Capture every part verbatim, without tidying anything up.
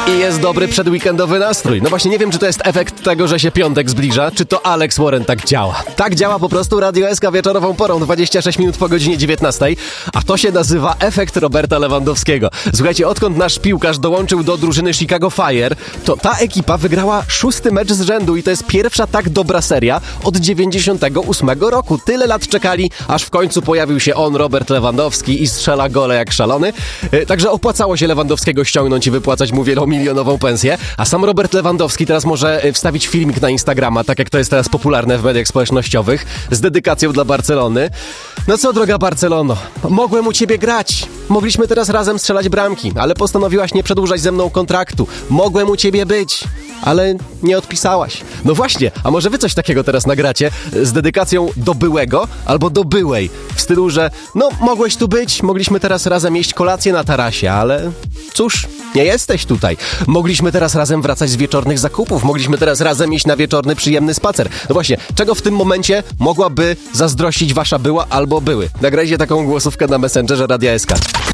I jest dobry przedweekendowy nastrój. No właśnie nie wiem, czy to jest efekt tego, że się piątek zbliża, czy to Alex Warren tak działa. Tak działa po prostu Radio S K wieczorową porą, dwadzieścia sześć minut po godzinie dziewiętnastej, a to się nazywa efekt Roberta Lewandowskiego. Słuchajcie, odkąd nasz piłkarz dołączył do drużyny Chicago Fire, to ta ekipa wygrała szósty mecz z rzędu i to jest pierwsza tak dobra seria od dziewięćdziesiątego ósmego roku. Tyle lat czekali, aż w końcu pojawił się on, Robert Lewandowski, i strzela gole jak szalony. Yy, także opłacało się Lewandowskiego ściągnąć i wypłacać mu wielomilionową pensję, a sam Robert Lewandowski teraz może wstawić filmik na Instagrama, tak jak to jest teraz popularne w mediach społecznościowych, z dedykacją dla Barcelony. No co, droga Barcelono, mogłem u ciebie grać. Mogliśmy teraz razem strzelać bramki, ale postanowiłaś nie przedłużać ze mną kontraktu. Mogłem u ciebie być, ale nie odpisałaś. No właśnie, a może wy coś takiego teraz nagracie z dedykacją do byłego albo do byłej, w stylu, że no mogłeś tu być, mogliśmy teraz razem jeść kolację na tarasie, ale cóż, nie jesteś tutaj. Mogliśmy teraz razem wracać z wieczornych zakupów, mogliśmy teraz razem iść na wieczorny, przyjemny spacer. No właśnie, czego w tym momencie mogłaby zazdrościć wasza była albo były? Nagrajcie taką głosówkę na Messengerze Radia S K.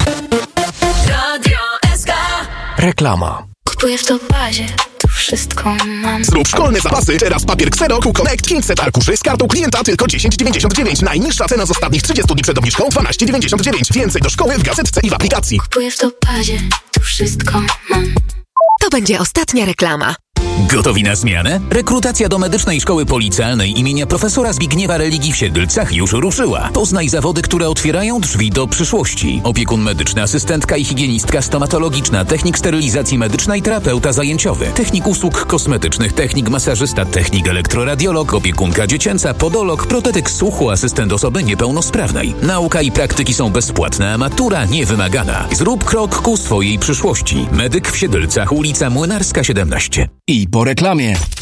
Radio S K. Reklama. Kupuję w Topazie, tu wszystko mam. Zrób szkolne zapasy. Teraz papier Xero Q Connect pięćset arkuszy z kartą klienta tylko dziesięć dziewięćdziesiąt dziewięć. Najniższa cena z ostatnich trzydziestu dni przed obniżką dwanaście dziewięćdziesiąt dziewięć. Więcej do szkoły w gazetce i w aplikacji. Kupuję w Topazie, tu wszystko mam. To będzie ostatnia reklama. Gotowi na zmianę? Rekrutacja do Medycznej Szkoły Policealnej imienia profesora Zbigniewa Religii w Siedlcach już ruszyła. Poznaj zawody, które otwierają drzwi do przyszłości. Opiekun medyczny, asystentka i higienistka stomatologiczna, technik sterylizacji medycznej, terapeuta zajęciowy, technik usług kosmetycznych, technik masażysta, technik elektroradiolog, opiekunka dziecięca, podolog, protetyk słuchu, asystent osoby niepełnosprawnej. Nauka i praktyki są bezpłatne, a matura niewymagana. Zrób krok ku swojej przyszłości. Medyk w Siedlcach, ulica Młynarska siedemnaście. I po reklamie.